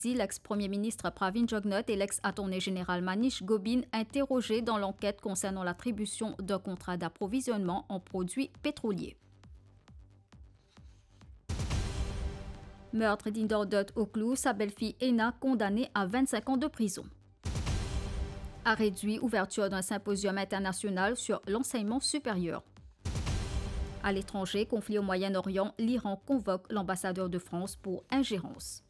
L'ex-premier ministre Pravin Jugnauth et l'ex-attorney général Manish Gobin interrogés dans l'enquête concernant l'attribution d'un contrat d'approvisionnement en produits pétroliers. Meurtre d'Indor Dutt Oglou, sa belle-fille Enna condamnée à 25 ans de prison. A réduit ouverture d'un symposium international sur l'enseignement supérieur. À l'étranger, conflit au Moyen-Orient, l'Iran convoque l'ambassadeur de France pour ingérence.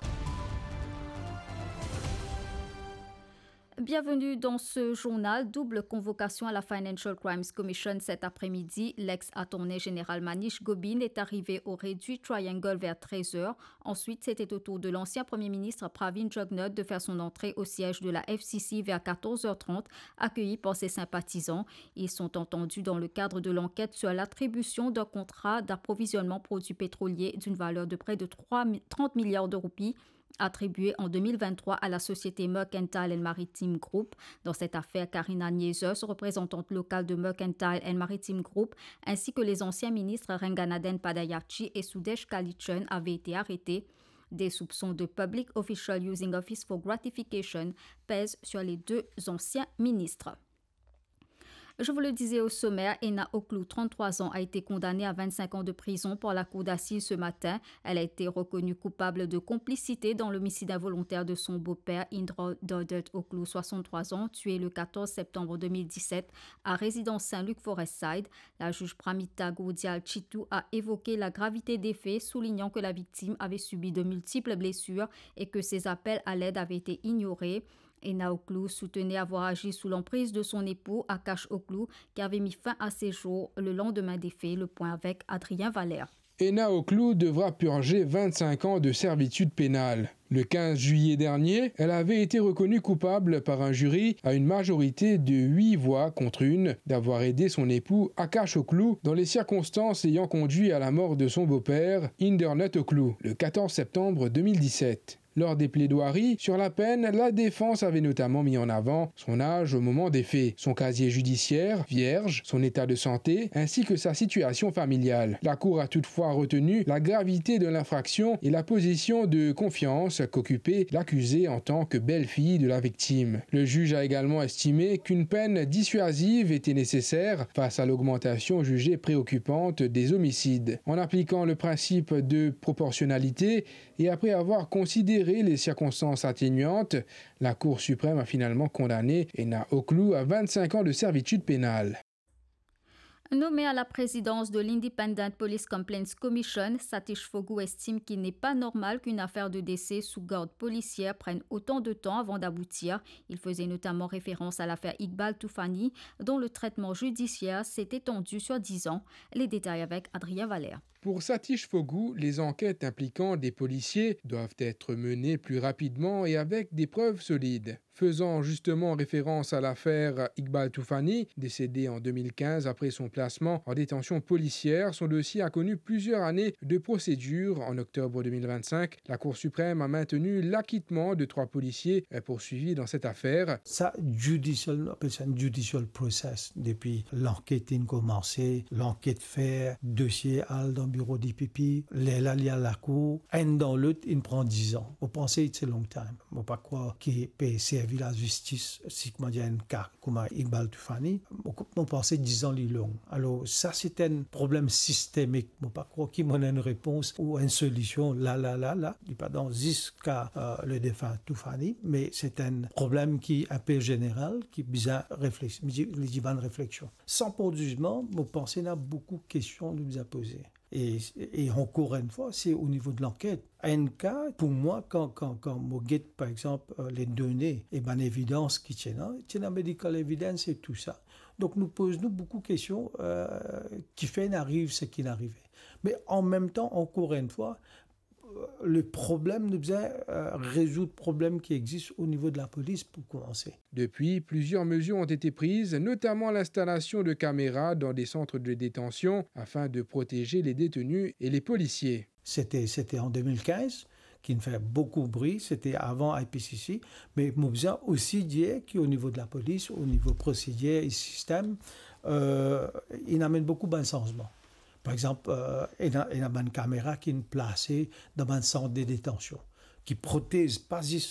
Bienvenue dans ce journal. Double convocation à la Financial Crimes Commission cet après-midi. L'ex-attorney général Manish Gobin est arrivé au réduit Triangle vers 13h. Ensuite, c'était au tour de l'ancien premier ministre Pravin Jugnauth de faire son entrée au siège de la FCC vers 14h30, accueilli par ses sympathisants. Ils sont entendus dans le cadre de l'enquête sur l'attribution d'un contrat d'approvisionnement produits pétroliers d'une valeur de près de 30 milliards de roupies attribué en 2023 à la société Mercantile Maritime Group. Dans cette affaire, Karina Niezos, représentante locale de Mercantile Maritime Group, ainsi que les anciens ministres Renganaden Padayachi et Sudesh Kalichun avaient été arrêtés. Des soupçons de Public Official Using Office for Gratification pèsent sur les deux anciens ministres. Je vous le disais au sommaire, Enna Oglou, 33 ans, a été condamnée à 25 ans de prison par la cour d'assises ce matin. Elle a été reconnue coupable de complicité dans l'homicide involontaire de son beau-père, Indor Dutt Oglou, 63 ans, tué le 14 septembre 2017 à résidence Saint-Luc Forestside. La juge Pramita Goudial Chitou a évoqué la gravité des faits, soulignant que la victime avait subi de multiples blessures et que ses appels à l'aide avaient été ignorés. Enna Oglou soutenait avoir agi sous l'emprise de son époux, Akash Oglou, qui avait mis fin à ses jours le lendemain des faits. Le point avec Adrien Valère. Enna Oglou devra purger 25 ans de servitude pénale. Le 15 juillet dernier, elle avait été reconnue coupable par un jury à une majorité de 8 voix contre 1 d'avoir aidé son époux Akash Oglou dans les circonstances ayant conduit à la mort de son beau-père, Indor Dutt Oglou, le 14 septembre 2017. Lors des plaidoiries sur la peine, la défense avait notamment mis en avant son âge au moment des faits, son casier judiciaire, vierge, son état de santé, ainsi que sa situation familiale. La Cour a toutefois retenu la gravité de l'infraction et la position de confiance qu'occupait l'accusée en tant que belle-fille de la victime. Le juge a également estimé qu'une peine dissuasive était nécessaire face à l'augmentation jugée préoccupante des homicides. En appliquant le principe de proportionnalité et après avoir considéré les circonstances atténuantes, la Cour suprême a finalement condamné Enna Oglou à 25 ans de servitude pénale. Nommé à la présidence de l'Independent Police Complaints Commission, Satish Fogou estime qu'il n'est pas normal qu'une affaire de décès sous garde policière prenne autant de temps avant d'aboutir. Il faisait notamment référence à l'affaire Iqbal Toufani, dont le traitement judiciaire s'est étendu sur 10 ans. Les détails avec Adrien Valère. Pour Satish Fogou, les enquêtes impliquant des policiers doivent être menées plus rapidement et avec des preuves solides. Faisant justement référence à l'affaire Iqbal Toufani, décédé en 2015 après son placement en détention policière, son dossier a connu plusieurs années de procédure. En octobre 2025, la Cour suprême a maintenu l'acquittement de 3 policiers poursuivis dans cette affaire. Ça, on appelle ça un judicial process. Depuis l'enquête a commencé, l'enquête fait, dossier al dans le bureau d'IPP, là, il y a la Cour, un dans l'autre, il prend 10 ans. Vous pensez que c'est long time. Je ne pas croire qu'il peut servir la justice, si il y a un cas comme Iqbal Toufani, on pensait 10 ans, il long. Alors, ça, c'est un problème systémique. Je ne pas croire qu'il y a une réponse ou une solution là. Il n'est pas dans jusqu'à le défunt Toufani, mais c'est un problème qui est un peu général, qui a besoin de réflexion. Sans pour jugement, je pense qu'il y a beaucoup de questions à nous poser. Et encore une fois, c'est au niveau de l'enquête. Un cas, pour moi, quand on guette, par exemple, les données et ben évidence qui tiennent, medical evidence et tout ça. Donc, nous posons beaucoup de questions qui fait n'arrive ce qui n'arrivait. Mais en même temps, encore une fois, le problème nous faisait résoudre le problème qui existe au niveau de la police pour commencer. Depuis, plusieurs mesures ont été prises, notamment l'installation de caméras dans des centres de détention afin de protéger les détenus et les policiers. C'était en 2015 qui nous fait beaucoup de bruit, c'était avant IPCC, mais nous faisons aussi dire qu'au niveau de la police, au niveau procédure et système, il amène beaucoup de changements. Par exemple, il y a une caméra qui est placée dans un centre de détention. qui protège pas